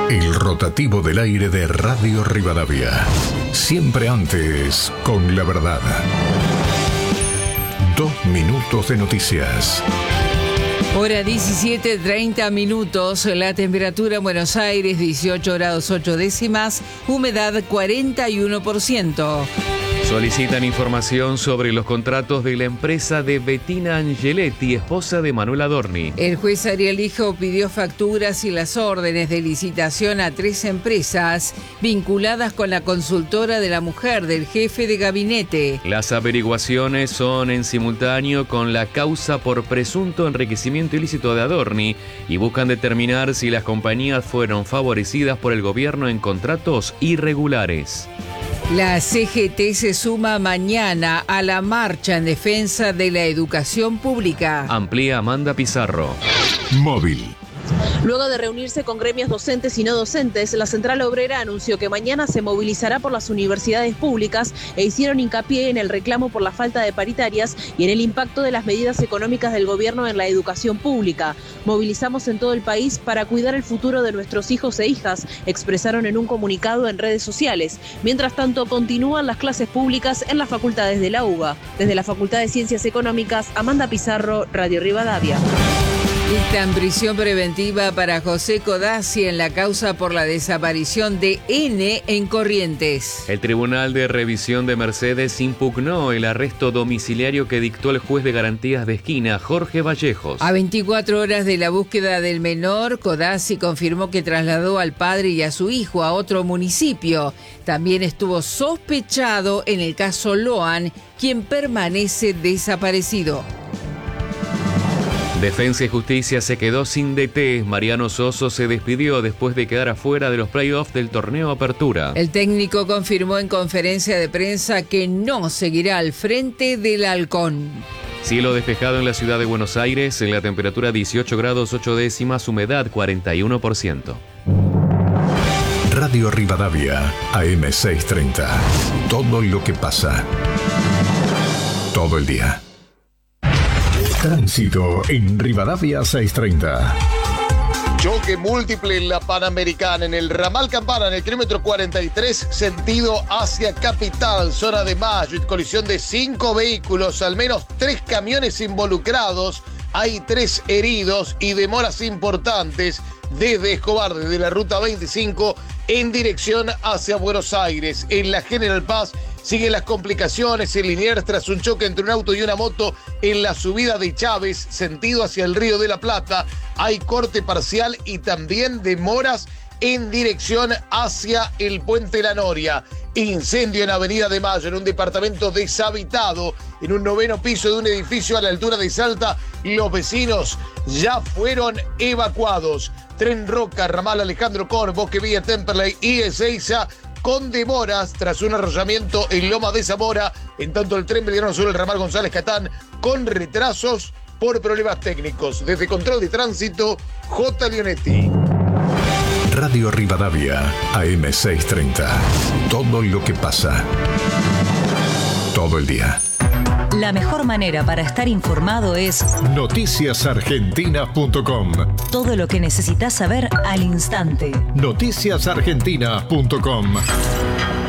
El rotativo del aire de Radio Rivadavia. Siempre antes, con la verdad. 2 minutos de noticias. Hora 17:30 minutos. La temperatura en Buenos Aires 18 grados 8 décimas. Humedad 41%. Solicitan información sobre los contratos de la empresa de Bettina Angeletti, esposa de Manuel Adorni. El juez Ariel Hijo pidió facturas y las órdenes de licitación a 3 empresas vinculadas con la consultora de la mujer del jefe de gabinete. Las averiguaciones son en simultáneo con la causa por presunto enriquecimiento ilícito de Adorni y buscan determinar si las compañías fueron favorecidas por el gobierno en contratos irregulares. La CGT se suma mañana a la marcha en defensa de la educación pública. Amplía Amanda Pizarro. Móvil. Luego de reunirse con gremios docentes y no docentes, la Central Obrera anunció que mañana se movilizará por las universidades públicas e hicieron hincapié en el reclamo por la falta de paritarias y en el impacto de las medidas económicas del gobierno en la educación pública. Movilizamos en todo el país para cuidar el futuro de nuestros hijos e hijas, expresaron en un comunicado en redes sociales. Mientras tanto, continúan las clases públicas en las facultades de la UBA. Desde la Facultad de Ciencias Económicas, Amanda Pizarro, Radio Rivadavia. Dictan prisión preventiva para José Codazzi en la causa por la desaparición de N en Corrientes. El Tribunal de Revisión de Mercedes impugnó el arresto domiciliario que dictó el juez de garantías de esquina, Jorge Vallejos. A 24 horas de la búsqueda del menor, Codazzi confirmó que trasladó al padre y a su hijo a otro municipio. También estuvo sospechado en el caso Loan, quien permanece desaparecido. Defensa y Justicia se quedó sin DT. Mariano Soso se despidió después de quedar afuera de los playoffs del torneo Apertura. El técnico confirmó en conferencia de prensa que no seguirá al frente del Halcón. Cielo despejado en la ciudad de Buenos Aires, en la temperatura 18 grados 8 décimas, humedad 41%. Radio Rivadavia, AM 630. Todo lo que pasa. Todo el día. Tránsito en Rivadavia 630. Choque múltiple en la Panamericana, en el ramal Campana, en el kilómetro 43, sentido hacia Capital, zona de Mayo, colisión de 5 vehículos, al menos 3 camiones involucrados, hay 3 heridos y demoras importantes desde Escobar, desde la ruta 25, en dirección hacia Buenos Aires. En la General Paz siguen las complicaciones en Liniers tras un choque entre un auto y una moto en la subida de Chávez, sentido hacia el Río de la Plata. Hay corte parcial y también demoras en dirección hacia el Puente La Noria. Incendio en Avenida de Mayo, en un departamento deshabitado, en un 9º piso de un edificio a la altura de Salta. Los vecinos ya fueron evacuados. Tren Roca, ramal Alejandro Korn, Bosque Villa Temperley y Ezeiza, con demoras tras un arrollamiento en Loma de Zamora. En tanto, el tren Belgrano Sur, el ramal González Catán, con retrasos por problemas técnicos. Desde Control de Tránsito, J. Leonetti. Radio Rivadavia, AM 630. Todo lo que pasa. Todo el día. La mejor manera para estar informado es noticiasargentinas.com. Todo lo que necesitas saber al instante. Noticiasargentinas.com.